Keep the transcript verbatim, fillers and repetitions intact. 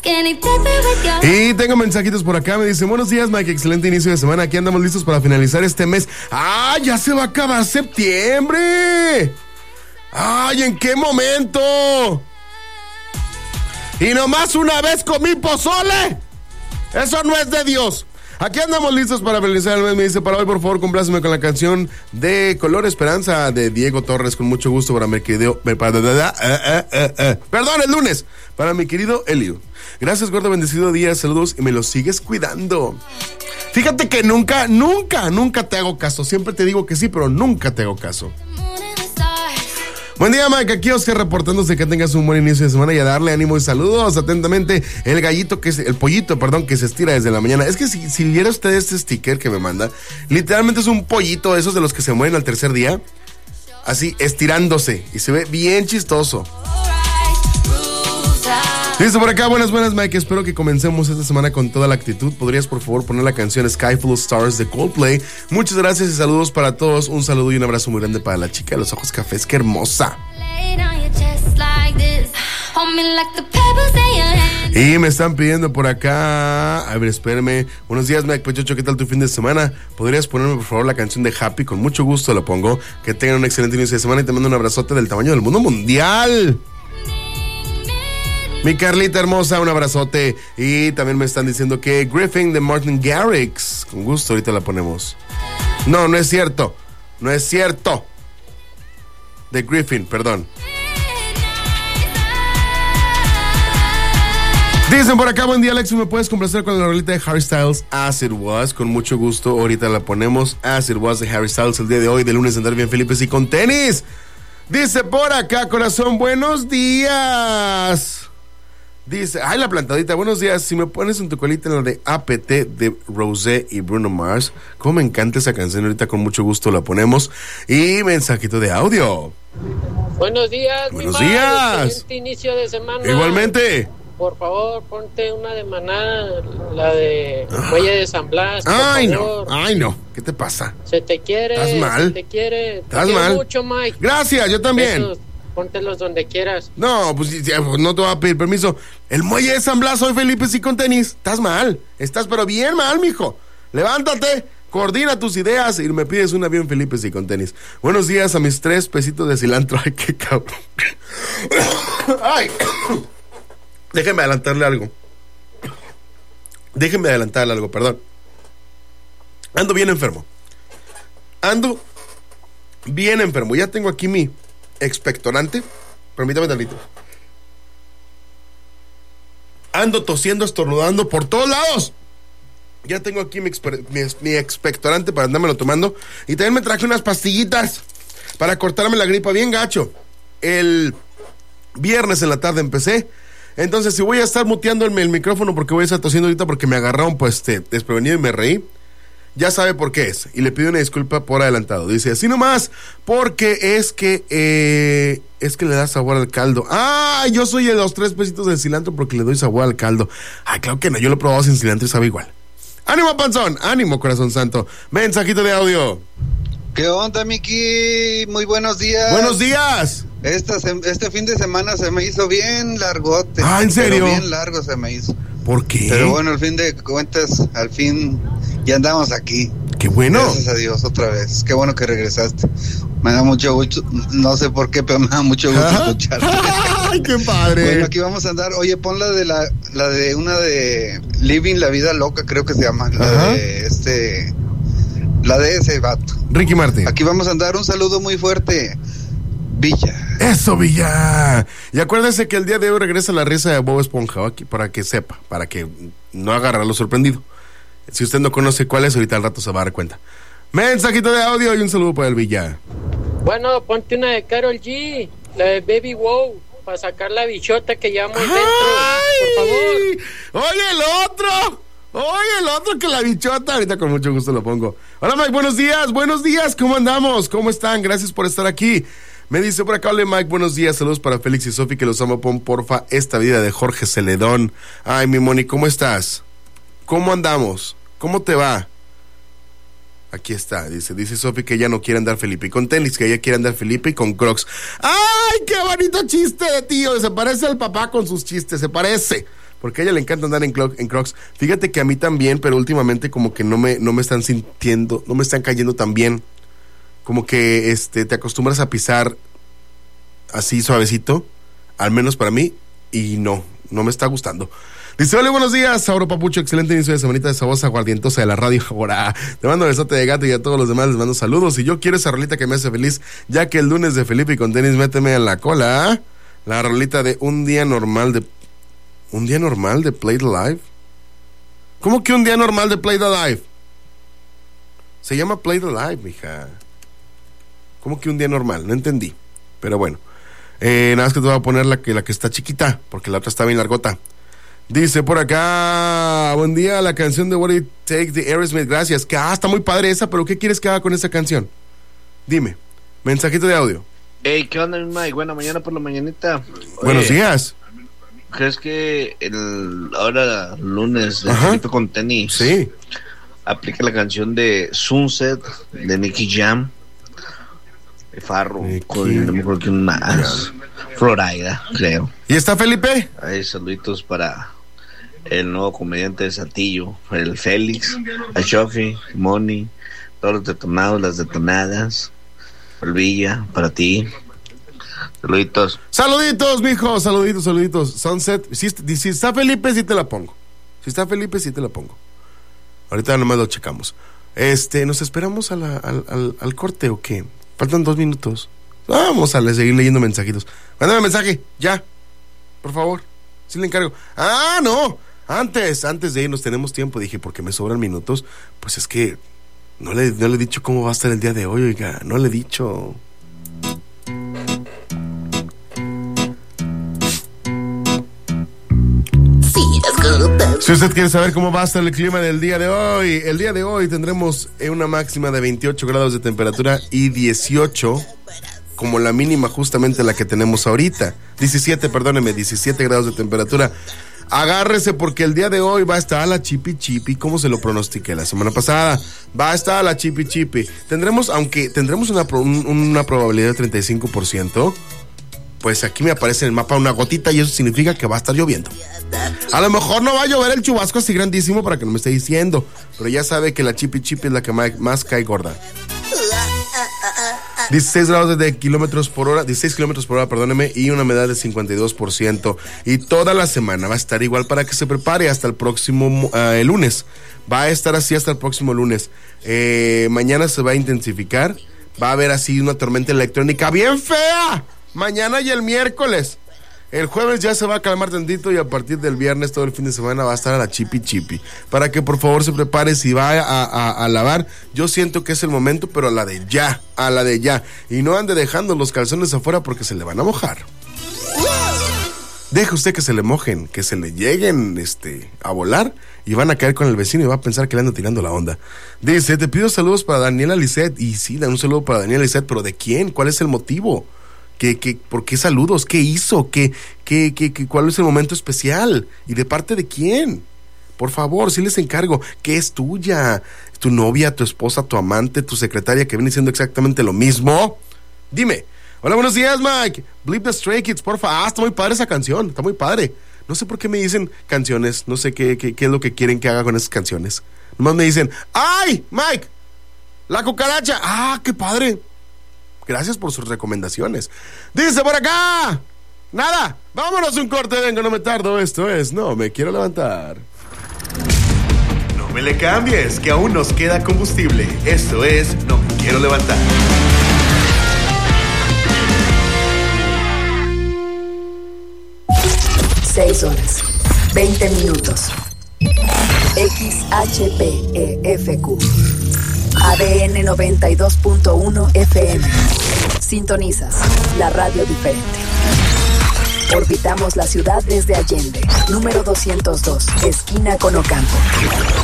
Y tengo mensajitos por acá, me dice, buenos días Mike, excelente inicio de semana, aquí andamos listos para finalizar este mes. ¡Ah, ya se va a acabar septiembre! ¡Ay, en qué momento! Y nomás una vez comí pozole. Eso no es de Dios. Aquí andamos listos para finalizar el mes. Me dice, para hoy, por favor, compláceme con la canción de Color Esperanza de Diego Torres. Con mucho gusto para mi querido... Perdón, el lunes. Para mi querido Elio. Gracias, gordo, bendecido día. Saludos y me lo sigues cuidando. Fíjate que nunca, nunca, nunca te hago caso. Siempre te digo que sí, pero nunca te hago caso. Buen día, Mike, aquí Oscar reportándose, que tengas un buen inicio de semana y a darle ánimo y saludos. Atentamente, el gallito que es, el pollito, perdón, que se estira desde la mañana. Es que si, si viera usted este sticker que me manda, literalmente es un pollito, esos de los que se mueren al tercer día, así estirándose, y se ve bien chistoso. Listo por acá, buenas, buenas, Mike, espero que comencemos esta semana con toda la actitud. ¿Podrías por favor poner la canción Sky Full of Stars de Coldplay? Muchas gracias y saludos para todos. Un saludo y un abrazo muy grande para la chica de los ojos cafés, qué hermosa. Y me están pidiendo por acá, a ver, espérame. Buenos días, Mike Pechocho, ¿qué tal tu fin de semana? ¿Podrías ponerme por favor la canción de Happy? Con mucho gusto lo pongo. Que tengan un excelente inicio de semana y te mando un abrazote del tamaño del mundo mundial. Mi Carlita hermosa, un abrazote. Y también me están diciendo que Griffin de Martin Garrix. Con gusto, ahorita la ponemos. No, no es cierto. No es cierto. De Griffin, perdón. Dicen por acá, buen día, Alex, ¿me puedes complacer con la rolita de Harry Styles, As It Was? Con mucho gusto, ahorita la ponemos. As It Was de Harry Styles, el día de hoy, de lunes, andar bien Felipe y con tenis. Dice por acá, corazón, buenos días. Dice, ay, la plantadita, buenos días. Si me pones en tu colita en la de A P T de Rosé y Bruno Mars, cómo me encanta esa canción, ahorita con mucho gusto la ponemos. Y mensajito de audio. Buenos días, buenos mi días. Excelente inicio de semana. Igualmente. Por favor, ponte una de Maná, la de Muelle de San Blas. Ay, favor. no, ay, no. ¿Qué te pasa? Se te quiere. ¿Estás mal? Se te quiere. ¿Estás te mal? mucho, Mike. Gracias, yo también. Besos. Póntelos donde quieras. No, pues no te voy a pedir permiso. El Muelle de San Blas, soy Felipe, sí con tenis. Estás mal, estás pero bien mal, mijo. Levántate, coordina tus ideas y me pides un avión, Felipe, sí con tenis. Buenos días a mis tres pesitos de cilantro. Ay, qué cabrón. Ay. Déjenme adelantarle algo. Déjenme adelantarle algo, perdón. Ando bien enfermo. Ando bien enfermo. Ya tengo aquí mi expectorante. Permítame tantito. Ando tosiendo, estornudando por todos lados. Ya tengo aquí mi, exper- mi, mi expectorante para andármelo tomando. Y también me traje unas pastillitas para cortarme la gripa bien gacho. El viernes en la tarde empecé. Entonces, si voy a estar muteando el, el micrófono porque voy a estar tosiendo ahorita porque me agarraron pues este, desprevenido y me reí, ya sabe por qué es. Y le pido una disculpa por adelantado. Dice, así nomás, porque es que eh, es que le da sabor al caldo. Ah, yo soy de los tres pesitos de cilantro porque le doy sabor al caldo. Ay, claro que no, yo lo he probado sin cilantro y sabe igual. Ánimo, panzón, ánimo, corazón santo. Mensajito de audio. ¿Qué onda, Miki? Muy buenos días. Buenos días. Esta, este fin de semana se me hizo bien largote. Ah, ¿en serio? Pero bien largo se me hizo. ¿Por qué? Pero bueno, al fin de cuentas, al fin ya andamos aquí. ¡Qué bueno! Gracias a Dios, otra vez. Qué bueno que regresaste. Me da mucho gusto, no sé por qué, pero me da mucho gusto escucharte. ¡Ay, qué padre! Bueno, aquí vamos a andar. Oye, pon la de la, la de una de Living la Vida Loca, creo que se llama. La Ajá. de este... La de ese vato. Ricky Martin. Aquí vamos a andar un saludo muy fuerte. Villa. Eso, Villa. Y acuérdense que el día de hoy regresa la risa de Bob Esponja, aquí, para que sepa, para que no agarre lo sorprendido. Si usted no conoce cuál es, ahorita al rato se va a dar cuenta. Mensajito de audio y un saludo para el Villa. Bueno, ponte una de Karol G, la de Baby Wow, para sacar la bichota que llevamos dentro, por favor. Oye, el otro. Oye, el otro que la bichota. Ahorita con mucho gusto lo pongo. Hola, Mike, buenos días, buenos días. ¿Cómo andamos? ¿Cómo están? Gracias por estar aquí. Me dice por acá, hola, Mike, buenos días. Saludos para Félix y Sofi, que los amo. Pon, porfa, Esta Vida de Jorge Celedón. Ay, mi Moni, ¿cómo estás? ¿Cómo andamos? ¿Cómo te va? Aquí está, dice, dice Sofi que ella no quiere andar Felipe y con tenis, que ella quiere andar Felipe y con Crocs. ¡Ay, qué bonito chiste de tío! Se parece al papá con sus chistes, se parece. porque a ella le encanta andar en, clo- en Crocs. Fíjate que a mí también, pero últimamente como que no me, no me están sintiendo, no me están cayendo tan bien. Como que este, te acostumbras a pisar así suavecito, al menos para mí, y no, no me está gustando. Dice, hola, buenos días, Sauro Papucho, excelente inicio de semanita de esa voz aguardientosa de la radio. Ahora, te mando un besote de gato y a todos los demás les mando saludos. Y yo quiero esa rolita que me hace feliz, ya que el lunes de Felipe y con tenis, méteme en la cola. ¿eh? La rolita de un día normal de... ¿Un día normal de Play the Live? ¿Cómo que un día normal de Play the Live? Se llama Play the Live, mija. ¿Cómo que un día normal? No entendí. Pero bueno, eh, nada más que te voy a poner la que, la que está chiquita, porque la otra está bien largota. Dice por acá, buen día, la canción de What It Takes de Aerosmith, gracias. Que ah, está muy padre esa, pero ¿qué quieres que haga con esa canción? Dime, mensajito de audio. Hey, ¿qué onda, Mike? Buena mañana por la mañanita. Oye, buenos días. ¿Crees que el ahora lunes de Felipe con tenis sí aplica la canción de Sunset de Nicky Jam? Farro, con, no me acuerdo quién más. Florida, creo. ¿Y está Felipe? Hay saluditos para el nuevo comediante de Saltillo, el Félix, a Shofi, Moni, todos los detonados, las detonadas, el Villa, para ti. Saluditos. Saluditos, mijo, saluditos, saluditos. Sunset, si, si está Felipe, sí te la pongo. Si está Felipe, sí te la pongo. Ahorita nomás lo checamos. Este, ¿nos esperamos a la, al, al, al corte o qué? Faltan dos minutos. Vamos a seguir leyendo mensajitos. Mándame mensaje, ya. Por favor. Sí le encargo. Ah, no. Antes, antes de irnos tenemos tiempo. Dije, porque me sobran minutos. Pues es que no le, no le he dicho cómo va a estar el día de hoy, oiga. No le he dicho. Si usted quiere saber cómo va a estar el clima del día de hoy, el día de hoy tendremos una máxima de veintiocho grados de temperatura y dieciocho como la mínima, justamente la que tenemos ahorita. diecisiete, perdóneme, diecisiete grados de temperatura. Agárrese porque el día de hoy va a estar la chipi chipi, como se lo pronostiqué la semana pasada. Va a estar la chipi chipi. Tendremos, aunque tendremos una, una probabilidad de treinta y cinco por ciento, pues aquí me aparece en el mapa una gotita y eso significa que va a estar lloviendo. A lo mejor no va a llover el chubasco así grandísimo para que no me esté diciendo, pero ya sabe que la chipi chipi es la que más, más cae gorda. dieciséis grados de kilómetros por hora, dieciséis kilómetros por hora, perdóneme, y una humedad de cincuenta y dos por ciento. Y toda la semana va a estar igual para que se prepare hasta el próximo uh, el lunes. Va a estar así hasta el próximo lunes. Eh, mañana se va a intensificar. Va a haber así una tormenta electrónica bien fea. Mañana y el miércoles. El jueves ya se va a calmar tantito y a partir del viernes todo el fin de semana va a estar a la chipi chipi. Para que por favor se prepare si va a, a, a lavar. Yo siento que es el momento, pero a la de ya, a la de ya. Y no ande dejando los calzones afuera porque se le van a mojar. Deje usted que se le mojen, que se le lleguen este, a volar y van a caer con el vecino y va a pensar que le anda tirando la onda. Dice, te pido saludos para Daniela Lisset. Y sí, dan un saludo para Daniela Lisset, pero ¿de quién? ¿Cuál es el motivo? ¿Qué, qué, ¿Por qué saludos? ¿Qué hizo? ¿Qué, qué, qué, qué, ¿Cuál es el momento especial? ¿Y de parte de quién? Por favor, sí les encargo. ¿Qué es tuya? ¿Tu novia, tu esposa, tu amante, tu secretaria que viene siendo exactamente lo mismo? Dime. Hola, buenos días, Mike. Bleep the Stray Kids, porfa. Ah, está muy padre esa canción. Está muy padre. No sé por qué me dicen canciones. No sé qué, qué, qué es lo que quieren que haga con esas canciones. Nomás me dicen, ¡ay, Mike! ¡La cucaracha! ¡Ah, qué padre! Gracias por sus recomendaciones. Dice por acá. Nada, vámonos un corte, vengo, no me tardo. Esto es No Me Quiero Levantar. No me le cambies, que aún nos queda combustible. Esto es No Me Quiero Levantar. Seis horas, veinte minutos. X H P E F Q A D N noventa y dos punto uno F M. Sintonizas la radio diferente. Orbitamos la ciudad desde Allende, número doscientos dos, esquina con Ocampo.